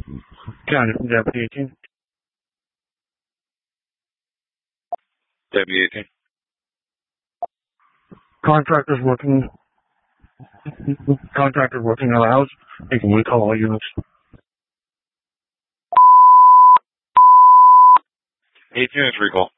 County from Deputy 18. Deputy 18. Contractors working in the house. They can recall all units. 8 units recall.